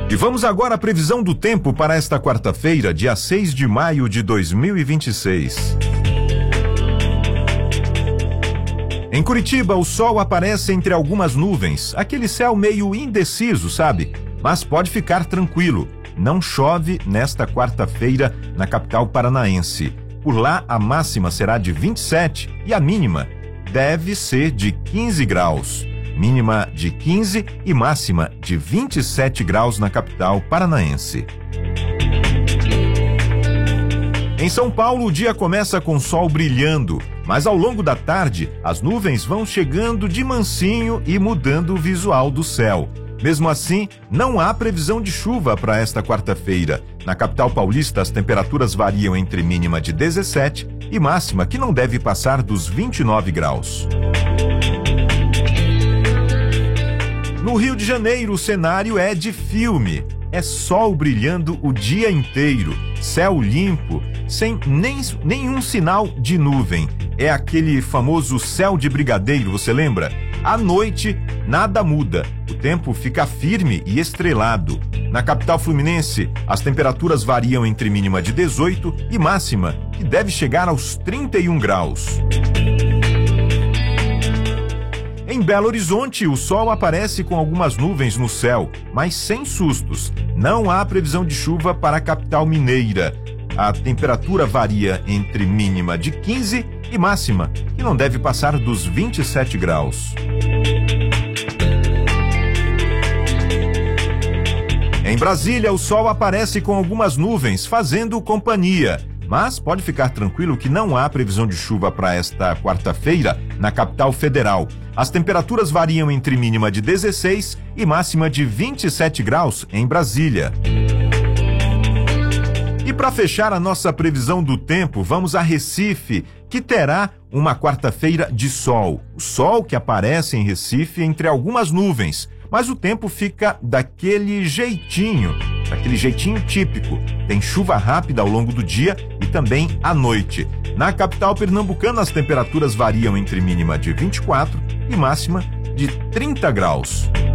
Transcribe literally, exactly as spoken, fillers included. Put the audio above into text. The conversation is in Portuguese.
E vamos agora à previsão do tempo para esta quarta-feira, dia seis de maio de dois mil e vinte e seis. Em Curitiba, o sol aparece entre algumas nuvens, aquele céu meio indeciso, sabe? Mas pode ficar tranquilo, não chove nesta quarta-feira na capital paranaense. Por lá, a máxima será de vinte e sete e a mínima deve ser de quinze graus. Mínima de quinze e máxima de vinte e sete graus na capital paranaense. Em São Paulo, o dia começa com sol brilhando, mas ao longo da tarde, as nuvens vão chegando de mansinho e mudando o visual do céu. Mesmo assim, não há previsão de chuva para esta quarta-feira. Na capital paulista, as temperaturas variam entre mínima de dezessete e máxima que não deve passar dos vinte e nove graus. No Rio de Janeiro, o cenário é de filme. É sol brilhando o dia inteiro, céu limpo, sem nem, nenhum sinal de nuvem. É aquele famoso céu de brigadeiro, você lembra? À noite, nada muda. O tempo fica firme e estrelado. Na capital fluminense, as temperaturas variam entre mínima de dezoito e máxima, que deve chegar aos trinta e um graus. Em Belo Horizonte, o sol aparece com algumas nuvens no céu, mas sem sustos. Não há previsão de chuva para a capital mineira. A temperatura varia entre mínima de quinze e máxima, que não deve passar dos vinte e sete graus. Em Brasília, o sol aparece com algumas nuvens, fazendo companhia. Mas pode ficar tranquilo que não há previsão de chuva para esta quarta-feira na capital federal. As temperaturas variam entre mínima de dezesseis e máxima de vinte e sete graus em Brasília. E para fechar a nossa previsão do tempo, vamos a Recife, que terá uma quarta-feira de sol. O sol que aparece em Recife entre algumas nuvens, mas o tempo fica daquele jeitinho, daquele jeitinho típico. Tem chuva rápida ao longo do dia e também à noite. Na capital pernambucana, as temperaturas variam entre mínima de vinte e quatro e máxima de trinta graus.